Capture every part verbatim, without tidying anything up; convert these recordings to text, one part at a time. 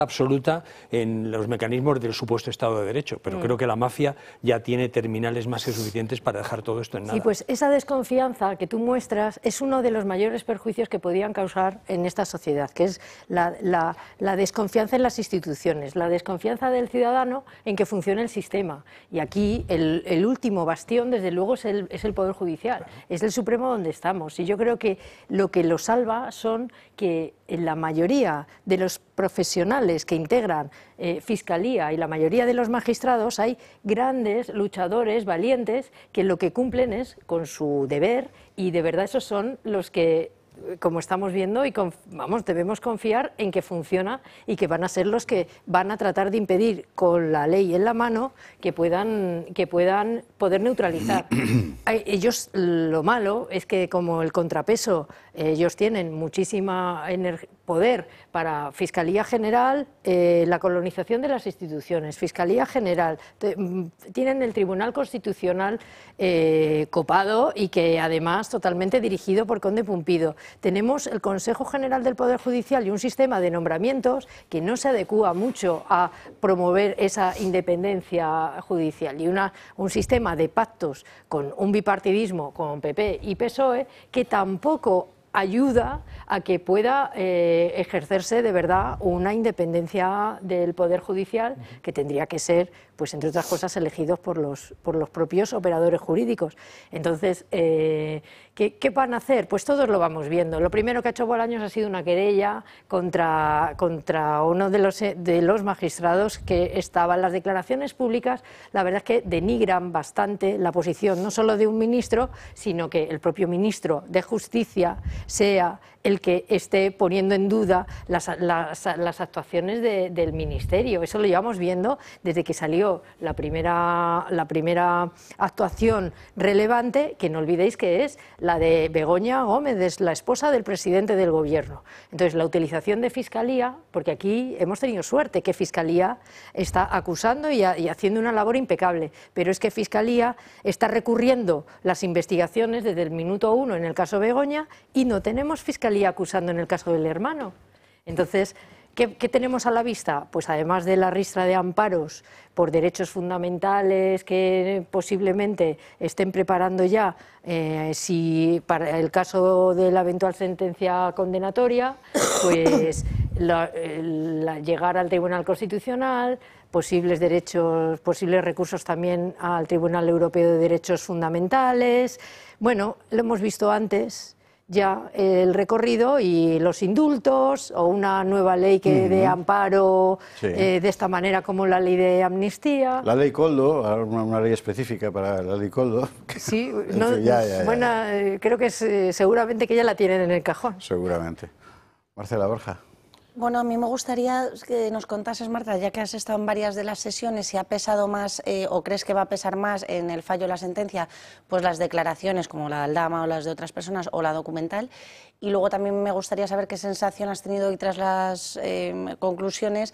absoluta en los mecanismos del supuesto Estado de Derecho, pero mm. creo que la mafia ya tiene terminales más que suficientes para dejar todo esto en nada. Sí, pues esa desconfianza que tú muestras es uno de los mayores perjuicios que podían causar en esta sociedad, que es la, la, la desconfianza en las instituciones, la desconfianza del ciudadano en que funcione el sistema. Y aquí el, el último bastión, desde luego, es el, es el Poder Judicial, claro. Es el Supremo donde estamos. Y yo creo que lo que lo salva son que en la mayoría de los profesionales que integran eh, Fiscalía y la mayoría de los magistrados hay grandes luchadores, valientes, que lo que cumplen es con su deber, y de verdad esos son los que, como estamos viendo, y con, vamos, debemos confiar en que funciona y que van a ser los que van a tratar de impedir, con la ley en la mano, que puedan, que puedan poder neutralizar. Ellos, lo malo es que como el contrapeso, ellos tienen muchísima poder para Fiscalía General, eh, la colonización de las instituciones, Fiscalía General, te, tienen el Tribunal Constitucional eh, copado y que además totalmente dirigido por Conde Pumpido. Tenemos el Consejo General del Poder Judicial y un sistema de nombramientos que no se adecúa mucho a promover esa independencia judicial, y una, un sistema de pactos con un bipartidismo con P P y P S O E que tampoco ayuda a que pueda eh, ejercerse de verdad una independencia del Poder Judicial, que tendría que ser, pues entre otras cosas, elegidos por los, por los propios operadores jurídicos. Entonces, eh, ¿qué, ¿qué van a hacer? Pues todos lo vamos viendo. Lo primero que ha hecho Bolaños ha sido una querella contra, contra uno de los, de los magistrados que estaba en las declaraciones públicas. La verdad es que denigran bastante la posición no solo de un ministro, sino que el propio ministro de Justicia sea el que esté poniendo en duda las, las, las actuaciones de, del Ministerio. Eso lo llevamos viendo desde que salió la primera, la primera actuación relevante, que no olvidéis que es la de Begoña Gómez, la esposa del presidente del Gobierno. Entonces, la utilización de Fiscalía, porque aquí hemos tenido suerte que Fiscalía está acusando y, a, y haciendo una labor impecable, pero es que Fiscalía está recurriendo las investigaciones desde el minuto uno en el caso Begoña y no tenemos Fiscalía acusando en el caso del hermano. Entonces, ¿qué, qué tenemos a la vista? Pues además de la ristra de amparos por derechos fundamentales que posiblemente estén preparando ya, eh, si para el caso de la eventual sentencia condenatoria, pues la, la, llegar al Tribunal Constitucional, posibles derechos, posibles recursos también al Tribunal Europeo de Derechos Fundamentales. Bueno, lo hemos visto antes ya el recorrido y los indultos, o una nueva ley que uh-huh. de amparo, sí. eh, de esta manera como la ley de amnistía. La ley Koldo, una, una ley específica para la ley Koldo. Sí, no, ya, ya, ya. Bueno, eh, creo que es, eh, seguramente que ya la tienen en el cajón. Seguramente. Marcela Borja. Bueno, a mí me gustaría que nos contases, Marta, ya que has estado en varias de las sesiones, si ha pesado más eh, o crees que va a pesar más en el fallo de la sentencia, pues las declaraciones como la de Aldama o las de otras personas, o la documental. Y luego también me gustaría saber qué sensación has tenido hoy tras las eh, conclusiones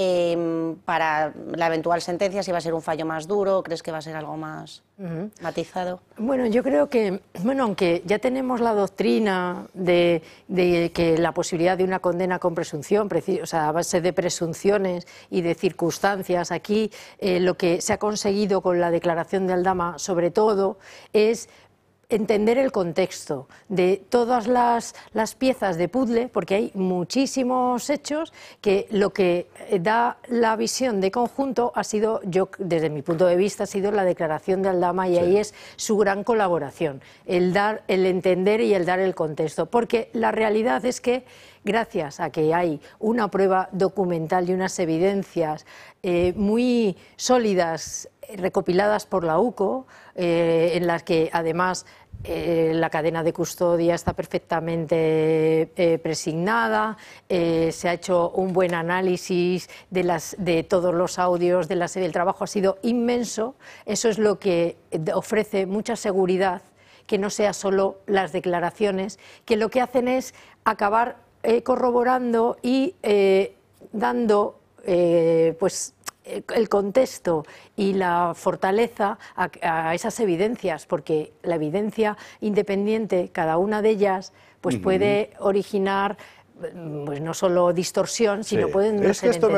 eh, para la eventual sentencia, si va a ser un fallo más duro, o crees que va a ser algo más uh-huh. matizado. Bueno, yo creo que, bueno, aunque ya tenemos la doctrina de, de que la posibilidad de una condena con presunción, o sea, a base de presunciones y de circunstancias, aquí eh, lo que se ha conseguido con la declaración de Aldama, sobre todo, es entender el contexto de todas las, las piezas de puzzle, porque hay muchísimos hechos que lo que da la visión de conjunto ha sido, yo desde mi punto de vista, ha sido la declaración de Aldama, y sí. ahí es su gran colaboración, el dar, el entender y el dar el contexto, porque la realidad es que gracias a que hay una prueba documental y unas evidencias eh, muy sólidas recopiladas por la U C O, eh, en las que además eh, la cadena de custodia está perfectamente eh, presignada, eh, se ha hecho un buen análisis de, las, de todos los audios de la serie, el trabajo ha sido inmenso, eso es lo que ofrece mucha seguridad, que no sea solo las declaraciones, que lo que hacen es acabar eh, corroborando y eh, dando eh, pues el contexto y la fortaleza a, a esas evidencias, porque la evidencia independiente, cada una de ellas, pues uh-huh. puede originar pues no solo distorsión, sino Sí. pueden no Es que ser esto me